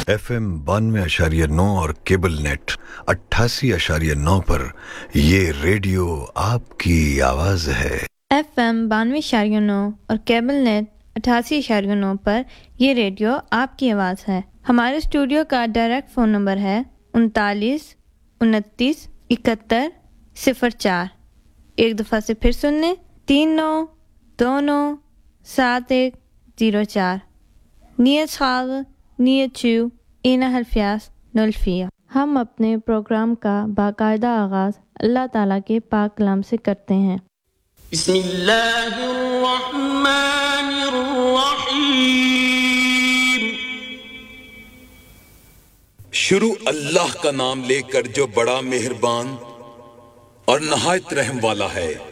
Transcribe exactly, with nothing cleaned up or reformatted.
FM बानवे आशारिया नौ और cable net अट्ठासी आशारिया नौ पर ये रेडियो आपकी आवाज है। एफएम बानवे आशारिया नौ और केबल नेट अट्ठासी आशारिया नौ पर ये रेडियो आपकी आवाज है। हमारे स्टूडियो का डायरेक्ट फ़ोन नंबर है उनतालीस उनतीस इकहत्तर सिफर चार। एक दफ़ा से फिर सुन लें, तीन नौ दो नौ सात एक ज़ीरो चार। नियत खाल नियत चू इना हल्फियास नुल्फिया। हम अपने प्रोग्राम का बाकायदा आगाज़ अल्लाह ताला के पाक कलाम से करते हैं। बिस्मिल्लाहिर्रहमानिर्रहीम। शुरू अल्लाह का नाम लेकर जो बड़ा मेहरबान और नहायत रहम वाला है।